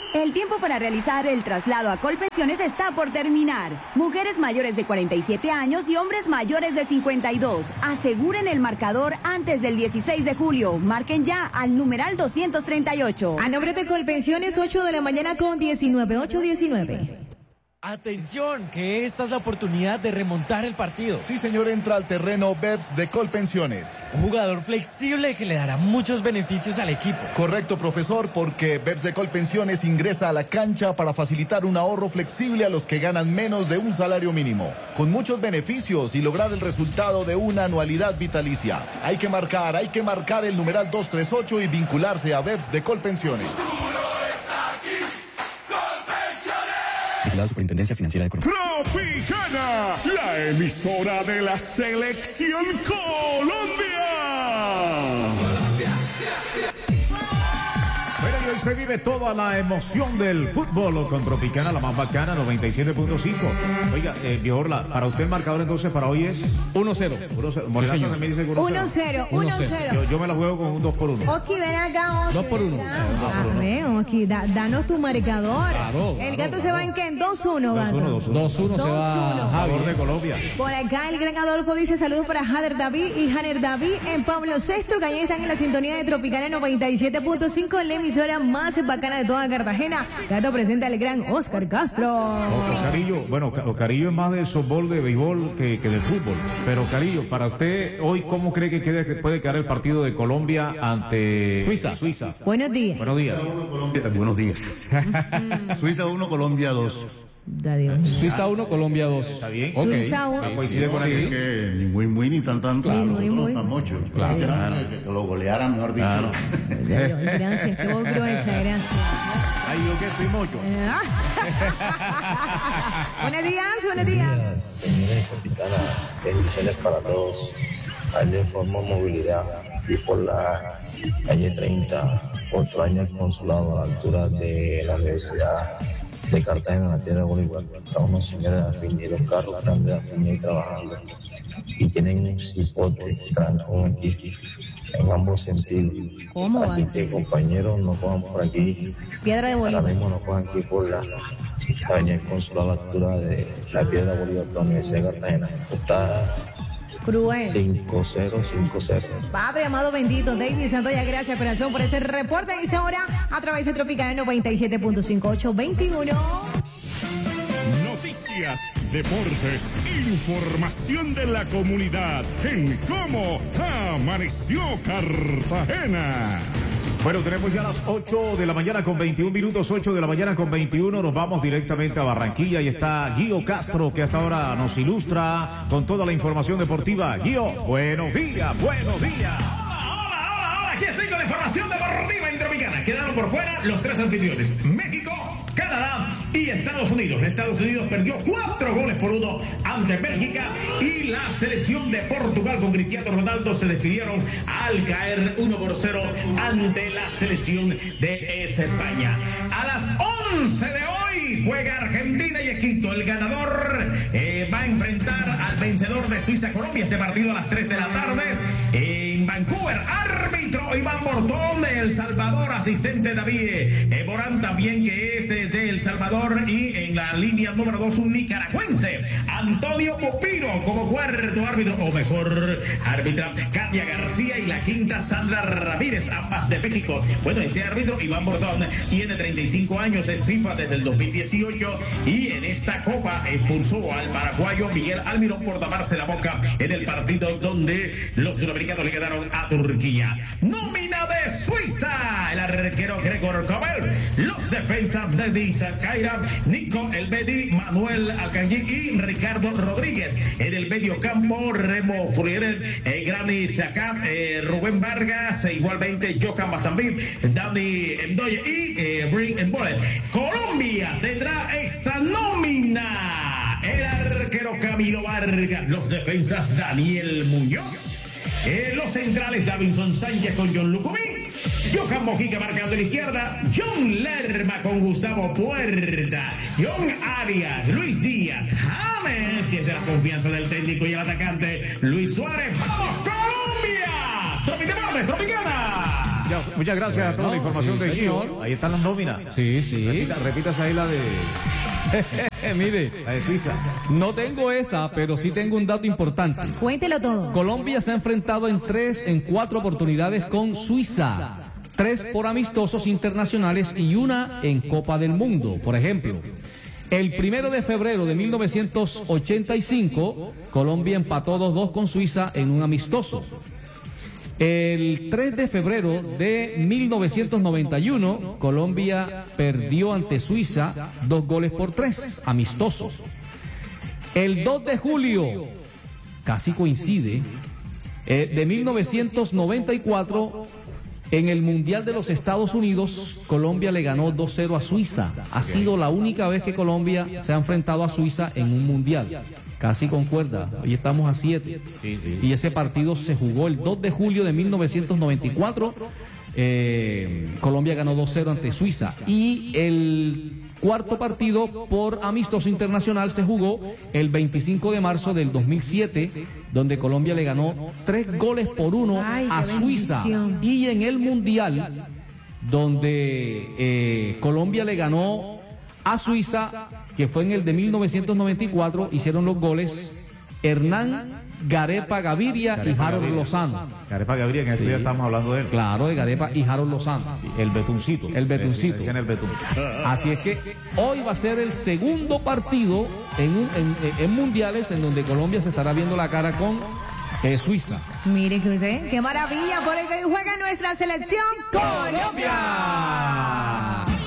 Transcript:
El tiempo para realizar el traslado a Colpensiones está por terminar. Mujeres mayores de 47 años y hombres mayores de 52. Aseguren el marcador antes del 16 de julio. Marquen ya al numeral 238. A nombre de Colpensiones, 8 de la mañana con 19, 8:19. Atención, que esta es la oportunidad de remontar el partido. Sí, señor, entra al terreno BEPS de Colpensiones. Un jugador flexible que le dará muchos beneficios al equipo. Correcto, profesor, porque BEPS de Colpensiones ingresa a la cancha para facilitar un ahorro flexible a los que ganan menos de un salario mínimo, con muchos beneficios y lograr el resultado de una anualidad vitalicia. Hay que marcar el numeral 238 y vincularse a BEPS de Colpensiones. La Superintendencia Financiera de Colombia. Tropicana, la emisora de la Selección Colombia. Bueno, y hoy se vive toda la emoción del fútbol con Tropicana, la más bacana, 97.5. Oiga, Viorla, para usted el marcador entonces para hoy es 1-0. 1-0. Morelazo Sí, también dice 1-0. 1-0. Yo me la juego con un 2-1. Oki, ven acá, Oki. 2-1. Oki, danos tu marcador. Claro, el gato se va en qué? 2-1, gato. 2-1 se va A favor de Colombia. Por acá el gran Adolfo dice saludos para Hader David y Haner David en Pablo VI, que ahí están en la sintonía de Tropicana 97.5, la emisora más bacana de toda Cartagena. Gato presenta al gran Oscar Castro. Carillo, bueno, Carillo es más de softball, de béisbol que del fútbol. Pero Carillo, para usted hoy, ¿cómo cree que puede quedar el partido de Colombia ante Suiza? Buenos días. Buenos días. Buenos días. Suiza 1, Colombia 2. Suiza 1, Colombia 2. Está bien. Suiza 1. Coincide con aquí. Que ni muy ni tan claro. Nosotros tan mucho. Claro. Que lo golearan, mejor dicho. Claro. Gracias, qué gruesa, gracias. Ay, yo que estoy mocho. Buenos días. Señores Tropicana, bendiciones para todos. Ayer formó movilidad y por la calle 30, 8 años consulado a la altura de la Universidad de Cartagena, en la tierra de Bolívar. Está unos señores afines, 2 carros grandes afines ahí trabajando y tienen un cipote trancón aquí en ambos sentidos. ¿Cómo así vas? que compañeros, no cojan por aquí. Piedra de Ahora Bolívar. mismo no cojan aquí por la avenida del Consulado a la altura de la Piedra de Bolívar, la Universidad de Cartagena. Esto está Cruel. 5-0. Padre amado bendito, David Santoya, gracias corazón por ese reporte. Dice ahora a través de Tropicana 97.5821. Noticias, deportes, información de la comunidad en cómo amaneció Cartagena. Bueno, tenemos ya las 8 de la mañana con 21 minutos, 8 de la mañana con 21. Nos vamos directamente a Barranquilla y está Gio Castro, que hasta ahora nos ilustra con toda la información deportiva. Gio, buenos días. Hola, aquí estoy con la información deportiva en Tropicana. Quedaron por fuera los 3 anfitriones: México, Canadá y Estados Unidos. Estados Unidos perdió 4-1 ante Bélgica y la selección de Portugal con Cristiano Ronaldo se despidieron al caer 1-0 ante la selección de España. A las 11 de hoy juega Argentina y Egipto. El ganador va a enfrentar al vencedor de Suiza-Colombia. Este partido a las 3 de la tarde en Vancouver. Árbitro Iván Bortón de El Salvador, asistente David Morán también, que es de El Salvador, y en la línea número 2 un nicaragüense, Antonio Popino, como cuarto árbitro, o mejor árbitra Katia García, y la quinta Sandra Ramírez, ambas de México. Bueno, este árbitro Iván Bortón tiene 35 años, es FIFA desde el 2018 y en esta copa expulsó al paraguayo Miguel Almirón por taparse la boca en el partido donde los sudamericanos le quedaron a Turquía. Nómina de Suiza: el arquero Gregor Kobel, los defensas de Disa Kaira, Nico Elvedi, Manuel Akanji y Ricardo Rodríguez. En el medio campo, Remo Furier, Granny Saka, Rubén Vargas, igualmente Johan Bazambí, Dani Endoye y Brin Embole. Colombia tendrá esta nómina: el arquero Camilo Vargas, los defensas Daniel Muñoz, los centrales Davinson Sánchez con John Lucumí, Johan Mojica marcando a la izquierda, John Lerma con Gustavo Puerta, John Arias, Luis Díaz, James, que es de la confianza del técnico, y el atacante Luis Suárez. ¡Vamos, Colombia! ¡Tropicana! Muchas gracias a toda la información de Gio. señor. Ahí están las nóminas. Sí, sí. Repítase ahí la de... Mire, la de Suiza. no tengo esa, pero sí tengo un dato importante. Cuéntelo todo. Colombia se ha enfrentado en 4 oportunidades con Suiza. 3 por amistosos internacionales y 1 en Copa del Mundo. Por ejemplo, el 1 de febrero de 1985, Colombia empató 2-2 con Suiza en un amistoso. El 3 de febrero de 1991, Colombia perdió ante Suiza 2-3, amistosos. El 2 de julio, casi coincide, de 1994, en el Mundial de los Estados Unidos, Colombia le ganó 2-0 a Suiza. Ha sido la única vez que Colombia se ha enfrentado a Suiza en un Mundial. Casi concuerda, hoy estamos a 7. Sí, sí. Y ese partido se jugó el 2 de julio de 1994. Colombia ganó 2-0 ante Suiza. Y el cuarto partido por amistoso internacional se jugó el 25 de marzo del 2007, donde Colombia le ganó 3-1 a Suiza. Y en el Mundial, donde Colombia le ganó a Suiza, que fue en el de 1994, hicieron los goles Hernán Garepa Gaviria y Harold Lozano. Garepa Gaviria, que en este día estamos hablando de él. Claro, de Garepa y Harold Lozano. El Betuncito. El Betuncito. El Betún. Así es que hoy va a ser el segundo partido en mundiales en donde Colombia se estará viendo la cara con Suiza. Mire que usted, qué maravilla, por el que hoy juega nuestra selección Colombia.